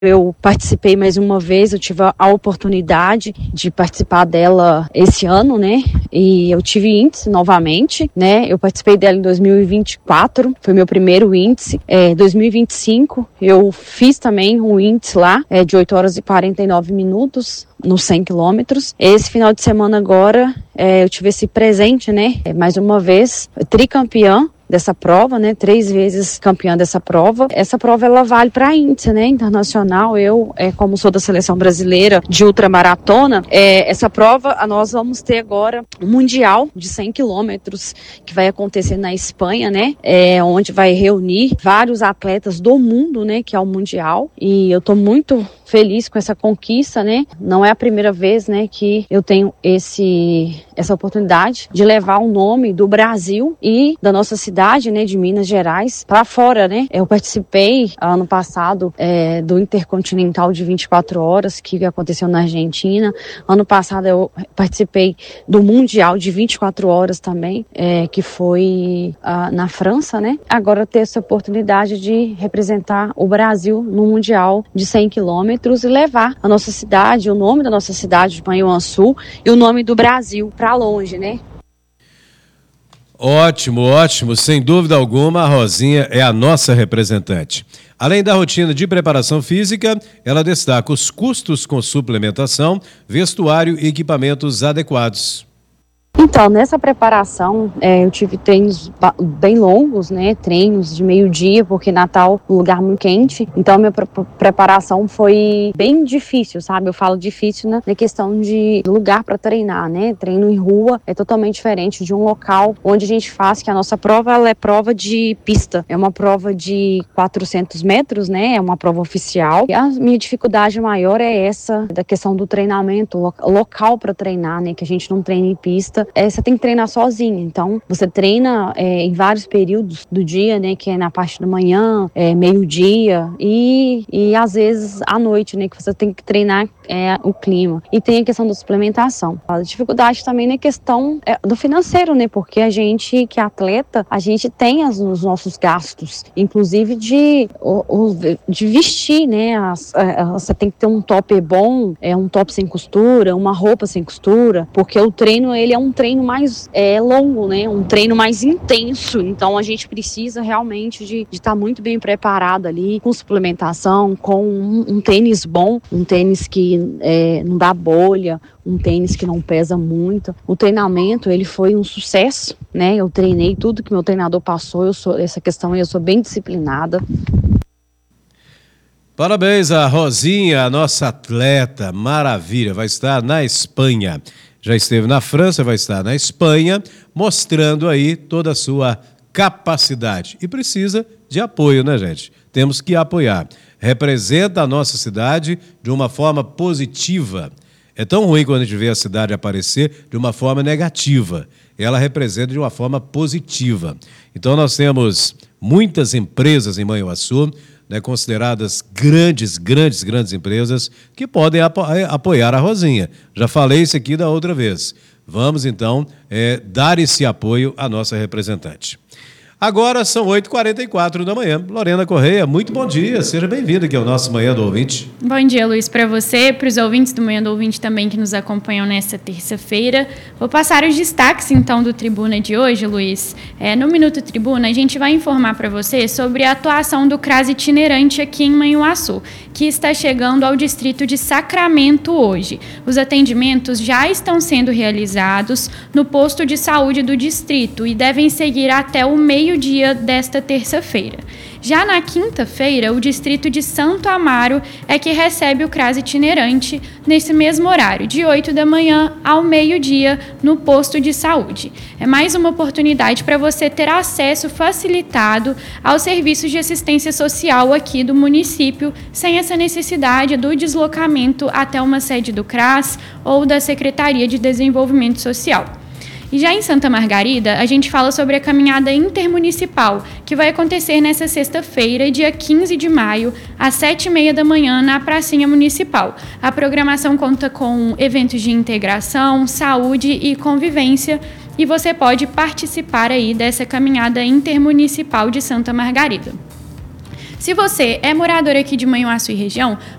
Eu participei mais uma vez, eu tive a oportunidade de participar dela esse ano, né? E eu tive índice novamente, né? Eu participei dela em 2024, foi meu primeiro índice. 2025 eu fiz também um índice lá, de 8 horas e 49 minutos. Nos 100 quilômetros. Esse final de semana agora, eu tive esse presente, né? Mais uma vez, tricampeã dessa prova, né? 3 vezes campeã dessa prova. Essa prova, ela vale para índice, né? Internacional. Eu, como sou da seleção brasileira de ultramaratona, essa prova, nós vamos ter agora um mundial de 100 quilômetros que vai acontecer na Espanha, né? Onde vai reunir vários atletas do mundo, né? Que é o mundial. E eu tô muito feliz com essa conquista, né? Não é a primeira vez, né, que eu tenho essa oportunidade de levar o nome do Brasil e da nossa cidade, né, de Minas Gerais, para fora, né? Eu participei ano passado do Intercontinental de 24 horas que aconteceu na Argentina. Ano passado eu participei do Mundial de 24 horas também, que foi na França, né? Agora eu tenho essa oportunidade de representar o Brasil no Mundial de 100 quilômetros e levar a nossa cidade, o nome da nossa cidade de Manhuaçu e o nome do Brasil para longe, né? Ótimo, ótimo. Sem dúvida alguma, a Rosinha é a nossa representante. Além da rotina de preparação física, ela destaca os custos com suplementação, vestuário e equipamentos adequados. Então, nessa preparação, eu tive treinos bem longos, né? Treinos de meio-dia, porque Natal é um lugar muito quente. Então, minha preparação foi bem difícil, sabe? Eu falo difícil na questão de lugar para treinar, né? Treino em rua é totalmente diferente de um local onde a gente faz, que a nossa prova, ela é prova de pista. É uma prova de 400 metros, né? É uma prova oficial. E a minha dificuldade maior é essa, da questão do treinamento, local para treinar, né? Que a gente não treina em pista. Você tem que treinar sozinho, então você treina em vários períodos do dia, né, que é na parte da manhã, meio-dia e às vezes à noite, né, que você tem que treinar o clima. E tem a questão da suplementação. A dificuldade também na questão do financeiro, né, porque a gente que é atleta, a gente tem os nossos gastos, inclusive de vestir, né, você tem que ter um top bom, um top sem costura, uma roupa sem costura, porque o treino, ele é um treino mais longo, né? Um treino mais intenso. Então a gente precisa realmente de estar muito bem preparado ali, com suplementação, com um tênis bom, um tênis que não dá bolha, um tênis que não pesa muito. O treinamento, ele foi um sucesso, né? Eu treinei tudo que meu treinador passou, eu sou bem disciplinada. Parabéns a Rosinha, a nossa atleta, maravilha, vai estar na Espanha. Já esteve na França, vai estar na Espanha, mostrando aí toda a sua capacidade. E precisa de apoio, né, gente? Temos que apoiar. Representa a nossa cidade de uma forma positiva. É tão ruim quando a gente vê a cidade aparecer de uma forma negativa. Ela representa de uma forma positiva. Então nós temos muitas empresas em Manhuaçu, né, consideradas grandes empresas que podem apoiar a Rosinha. Já falei isso aqui da outra vez. Vamos, então, dar esse apoio à nossa representante. Agora são 8h44 da manhã. Lorena Correia, muito bom dia. Seja bem-vinda aqui ao nosso Manhã do Ouvinte. Bom dia, Luiz, para você, para os ouvintes do Manhã do Ouvinte também que nos acompanham nesta terça-feira. Vou passar os destaques, então, do Tribuna de hoje, Luiz. No Minuto Tribuna, a gente vai informar para você sobre a atuação do CRAS itinerante aqui em Manhuaçu, que está chegando ao distrito de Sacramento hoje. Os atendimentos já estão sendo realizados no posto de saúde do distrito e devem seguir até o meio-dia desta terça-feira. Já na quinta-feira, o distrito de Santo Amaro é que recebe o CRAS itinerante nesse mesmo horário, de 8 da manhã ao meio-dia, no posto de saúde. É mais uma oportunidade para você ter acesso facilitado aos serviços de assistência social aqui do município, sem essa necessidade do deslocamento até uma sede do CRAS ou da Secretaria de Desenvolvimento Social. E já em Santa Margarida, a gente fala sobre a caminhada intermunicipal, que vai acontecer nesta sexta-feira, dia 15 de maio, às 7h30 da manhã, na Pracinha Municipal. A programação conta com eventos de integração, saúde e convivência, e você pode participar aí dessa caminhada intermunicipal de Santa Margarida. Se você é morador aqui de Manhuaçu e região,